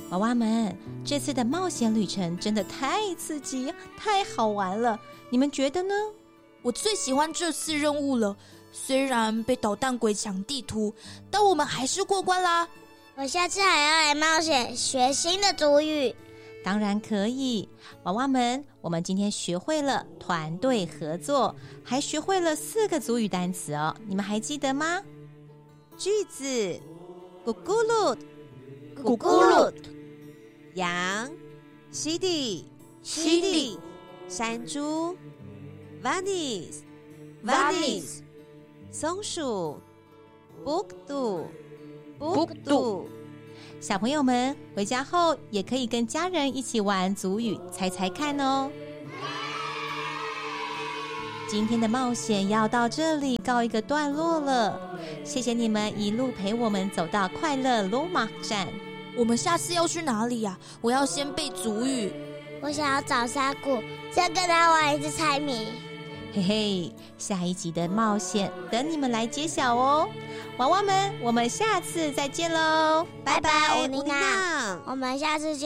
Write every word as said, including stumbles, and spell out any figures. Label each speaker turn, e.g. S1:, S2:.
S1: 娃娃们，这次的冒险旅程真的太刺激，太好玩了，你们觉得呢？
S2: 我最喜欢这次任务了，虽然被捣蛋鬼抢地图，但我们还是过关啦。
S3: 我下次还要来冒险，学新的族语。
S1: 当然可以，娃娃们，我们今天学会了团队合作，还学会了四个族语单词哦，你们还记得吗？句子：咕咕噜，
S3: 咕咕噜，
S4: 羊，西地，
S3: 西地，
S4: 山猪 ，vanis，vanis，
S3: vanis，
S4: 松鼠 ，bukdu，bukdu。
S1: bukdu。小朋友们回家后也可以跟家人一起玩族语，猜猜看哦。今天的冒险要到这里告一个段落了，谢谢你们一路陪我们走到快乐罗马站。
S2: 我们下次要去哪里呀、啊？我要先背族语。
S3: 我想要找沙谷，再跟他玩一次猜谜。
S1: 嘿嘿，下一集的冒险等你们来揭晓哦。娃娃们，我们下次再见喽，
S3: 拜拜，
S4: 乌尼
S3: 乌尼娜，
S4: 娜。
S3: 我们下次见。